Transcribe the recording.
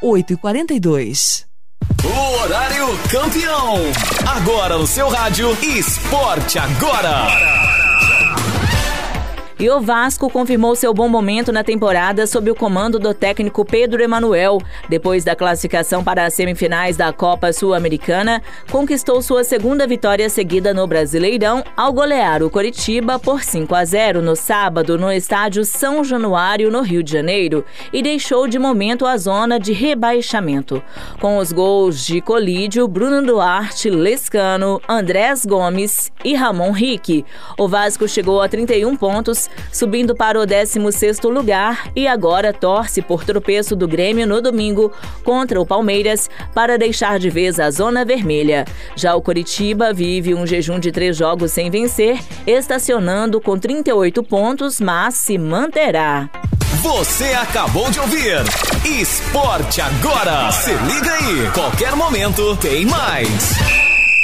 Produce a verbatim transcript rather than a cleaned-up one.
oito e quarenta e dois. O horário campeão. Agora no seu rádio, Esporte Agora. E o Vasco confirmou seu bom momento na temporada sob o comando do técnico Pedro Emanuel. Depois da classificação para as semifinais da Copa Sul-Americana, conquistou sua segunda vitória seguida no Brasileirão ao golear o Coritiba por cinco a zero no sábado no estádio São Januário, no Rio de Janeiro, e deixou de momento a zona de rebaixamento. Com os gols de Colídio, Bruno Duarte, Lescano, Andrés Gomes e Ramon Rique, o Vasco chegou a trinta e um pontos, subindo para o décimo sexto lugar e agora torce por tropeço do Grêmio no domingo contra o Palmeiras para deixar de vez a zona vermelha. Já o Coritiba vive um jejum de três jogos sem vencer, estacionando com trinta e oito pontos, mas se manterá. Você acabou de ouvir Esporte Agora. Se liga aí, qualquer momento tem mais.